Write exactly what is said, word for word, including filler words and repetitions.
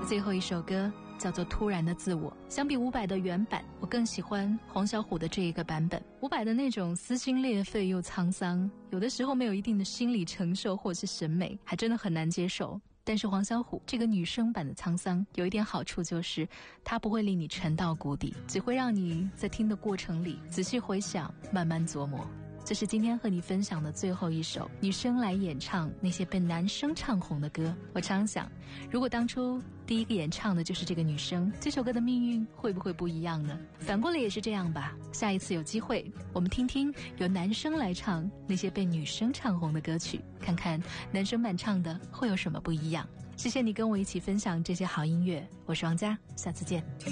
最后一首歌叫做《突然的自我》。相比伍佰的原版，我更喜欢黄小琥的这一个版本。伍佰的那种撕心裂肺又沧桑，有的时候没有一定的心理承受或是审美，还真的很难接受。但是黄小琥这个女生版的沧桑有一点好处，就是它不会令你沉到谷底，只会让你在听的过程里仔细回想，慢慢琢磨。这是今天和你分享的最后一首女生来演唱那些被男生唱红的歌。我常想，如果当初第一个演唱的就是这个女生，这首歌的命运会不会不一样呢？反过来也是这样吧。下一次有机会，我们听听由男生来唱那些被女生唱红的歌曲，看看男生版唱的会有什么不一样。谢谢你跟我一起分享这些好音乐，我是王佳，下次见。